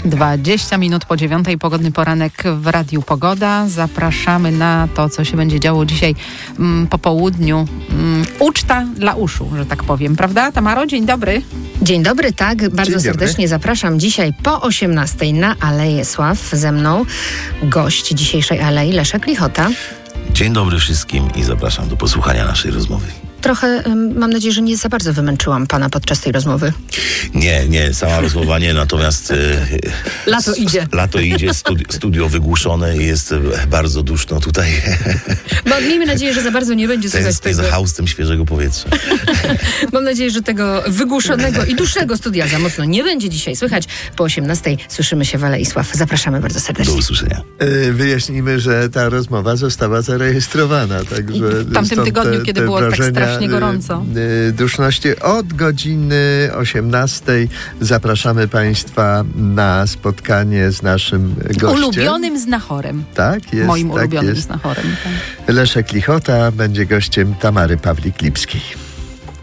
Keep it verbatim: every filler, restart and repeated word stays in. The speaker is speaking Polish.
dwadzieścia minut po dziewiątej, pogodny poranek w Radiu Pogoda. Zapraszamy na to, co się będzie działo dzisiaj mm, po południu. Mm, uczta dla uszu, że tak powiem. Prawda, Tamaro? Dzień dobry. Dzień dobry, tak. Bardzo Dzień serdecznie dobry. zapraszam dzisiaj po osiemnastej na Aleję Sław. Ze mną gość dzisiejszej Alei, Leszek Lichota. Dzień dobry wszystkim i zapraszam do posłuchania naszej rozmowy. Trochę, ym, mam nadzieję, że nie za bardzo wymęczyłam pana podczas tej rozmowy. Nie, nie, sama rozmowa nie, natomiast e, Lato idzie. Lato idzie, studio, studio wygłuszone i jest e, bardzo duszno tutaj. Bo miejmy nadzieję, że za bardzo nie będzie słychać Tęsknię tego. za haustem świeżego powietrza. Mam nadzieję, że tego wygłuszonego i dusznego studia za mocno nie będzie dzisiaj słychać. Po osiemnastej słyszymy się w Alei Sław. Zapraszamy bardzo Do serdecznie. usłyszenia. E, Wyjaśnijmy, że ta rozmowa została zarejestrowana. Także W tamtym stąd tygodniu, te, kiedy te było tak wrażenia, strasznie gorąco. e, duszności. Od godziny osiemnastej zapraszamy Państwa na spotkanie z naszym gościem. Ulubionym znachorem. Tak, jest. Moim tak ulubionym jest. znachorem. Tak. Leszek Lichota będzie gościem Tamary Pawlik-Lipskiej.